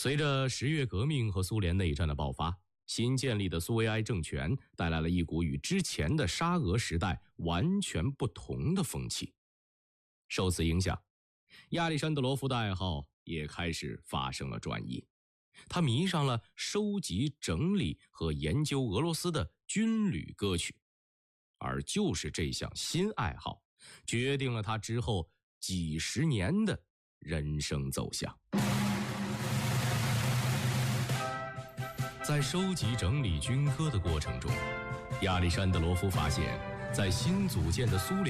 随着十月革命和苏联内战的爆发，新建立的苏维埃政权带来了一股与之前的沙俄时代完全不同的风气。受此影响，亚历山德罗夫的爱好也开始发生了转移。他迷上了收集、整理和研究俄罗斯的军旅歌曲，而就是这项新爱好，决定了他之后几十年的人生走向。在收集整理军歌的过程中，亚历山德罗夫发现，在新组建的苏联